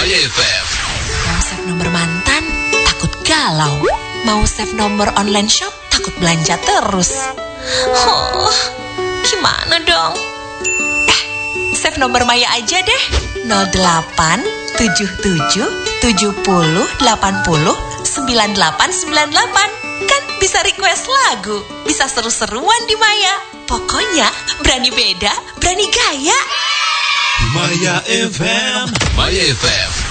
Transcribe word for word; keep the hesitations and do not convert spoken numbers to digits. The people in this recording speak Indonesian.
Maya F M. Mau save nomor mantan, takut galau. Mau save nomor online shop, takut belanja terus. Oh, gimana dong? Eh, save nomor Maya aja deh. nol delapan tujuh tujuh tujuh nol delapan nol sembilan delapan sembilan delapan. Kan bisa request lagu, bisa seru-seruan di Maya. Pokoknya berani beda, berani gaya. Maya F M. Maya F M.